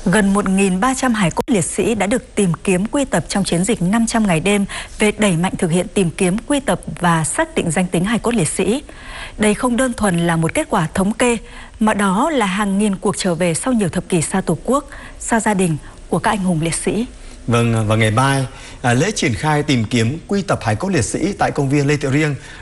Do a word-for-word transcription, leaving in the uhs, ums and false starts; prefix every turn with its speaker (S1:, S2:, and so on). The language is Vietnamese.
S1: Gần một nghìn ba trăm hài cốt liệt sĩ đã được tìm kiếm quy tập trong chiến dịch năm trăm ngày đêm về đẩy mạnh thực hiện tìm kiếm, quy tập và xác định danh tính hài cốt liệt sĩ. Đây không đơn thuần là một kết quả thống kê, mà đó là hàng nghìn cuộc trở về sau nhiều thập kỷ xa Tổ quốc, xa gia đình của các anh hùng liệt sĩ.
S2: Vâng, và ngày mai, à, lễ triển khai tìm kiếm quy tập hài cốt liệt sĩ tại công viên Lê Thị Riêng